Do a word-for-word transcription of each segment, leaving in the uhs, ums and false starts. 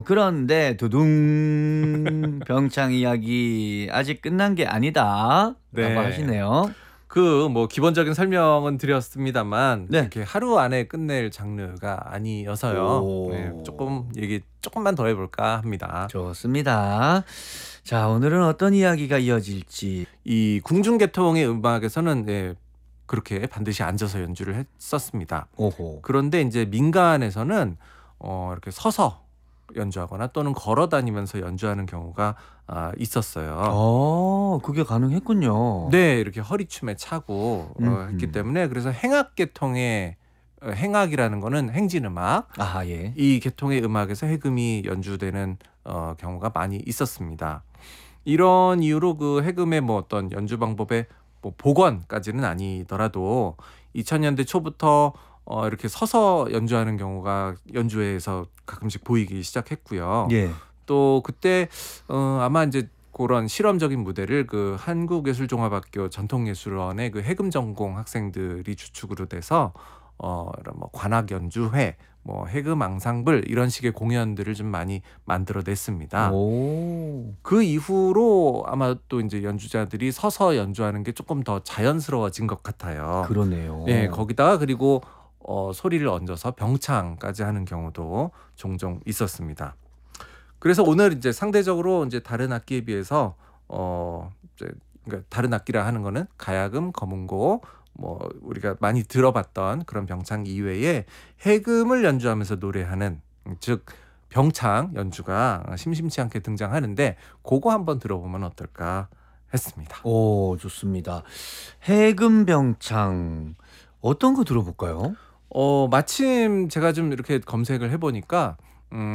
그런데 두둥 병창 이야기 아직 끝난 게 아니다라고 네. 하시네요. 그 뭐 기본적인 설명은 드렸습니다만 네. 이렇게 하루 안에 끝낼 장르가 아니어서요. 네, 오. 조금 얘기 조금만 더 해볼까 합니다. 좋습니다. 자, 오늘은 어떤 이야기가 이어질지. 이 궁중계통의 음악에서는 네, 그렇게 반드시 앉아서 연주를 했었습니다. 오호. 그런데 이제 민간에서는 어, 이렇게 서서 연주하거나 또는 걸어 다니면서 연주하는 경우가 아, 있었어요. 어, 그게 가능했군요. 네, 이렇게 허리춤에 차고 어, 했기 음흠. 때문에 그래서 행악계통의 어, 행악이라는 거는 행진음악, 아, 예. 이 계통의 음악에서 해금이 연주되는 어, 경우가 많이 있었습니다. 이런 이유로 그 해금의 뭐 어떤 연주 방법의 뭐 복원까지는 아니더라도 이천 년대 초부터 어, 이렇게 서서 연주하는 경우가 연주회에서 가끔씩 보이기 시작했고요. 예. 또 그때 어, 아마 이제 그런 실험적인 무대를 그 한국예술종합학교 전통예술원의 그 해금 전공 학생들이 주축으로 돼서 어, 이런 뭐 관악 연주회, 뭐 해금 앙상블 이런 식의 공연들을 좀 많이 만들어냈습니다. 오. 그 이후로 아마 또 이제 연주자들이 서서 연주하는 게 조금 더 자연스러워진 것 같아요. 그러네요. 네, 거기다가 그리고 어, 소리를 얹어서 병창까지 하는 경우도 종종 있었습니다. 그래서 오늘 이제 상대적으로 이제 다른 악기에 비해서 어, 이제 그러니까 다른 악기라 하는 거는 가야금, 거문고, 뭐 우리가 많이 들어봤던 그런 병창 이외에 해금을 연주하면서 노래하는 즉 병창 연주가 심심치 않게 등장하는데 그거 한번 들어보면 어떨까 했습니다. 오, 좋습니다. 해금 병창 어떤 거 들어볼까요? 어, 마침 제가 좀 이렇게 검색을 해보니까 음,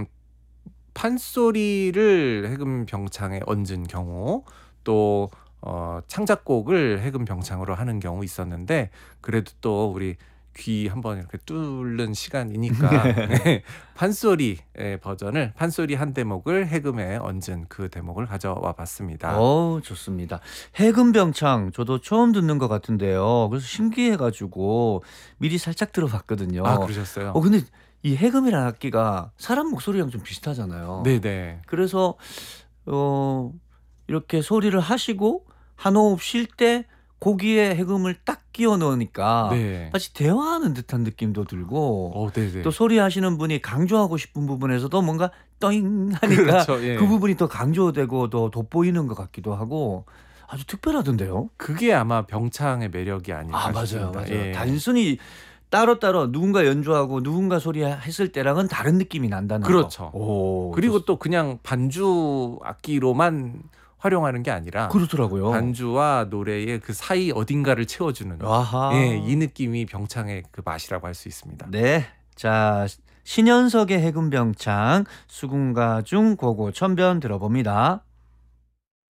판소리를 해금 병창에 얹은 경우 또 어, 창작곡을 해금 병창으로 하는 경우 있었는데 그래도 또 우리 귀 한번 이렇게 뚫는 시간이니까 네, 판소리 의 버전을 판소리 한 대목을 해금에 얹은 그 대목을 가져와 봤습니다. 어우, 좋습니다. 해금 병창 저도 처음 듣는 것 같은데요. 그래서 신기해가지고 미리 살짝 들어봤거든요. 아, 그러셨어요? 어, 근데 이 해금이라는 악기가 사람 목소리랑 좀 비슷하잖아요. 네네. 그래서 어, 이렇게 소리를 하시고 한 호흡 쉴 때 고기에 해금을 딱 끼워 넣으니까 네. 마치 대화하는 듯한 느낌도 들고 어, 네네. 또 소리하시는 분이 강조하고 싶은 부분에서도 뭔가 떠잉 하니까 그렇죠. 예. 그 부분이 더 강조되고 더 돋보이는 것 같기도 하고 아주 특별하던데요. 그게 아마 병창의 매력이 아닐까 아, 맞아요, 싶습니다. 맞아요. 예. 단순히 따로따로 누군가 연주하고 누군가 소리했을 때랑은 다른 느낌이 난다는 그렇죠. 거. 오, 그리고 좋- 또 그냥 반주 악기로만 활용하는 게 아니라 그렇더라고요. 반주와 노래의 그 사이 어딘가를 채워주는 아하. 예, 이 느낌이 병창의 그 맛이라고 할 수 있습니다. 네. 자, 신현석의 해금병창 수군가 중 고고 천변 들어봅니다.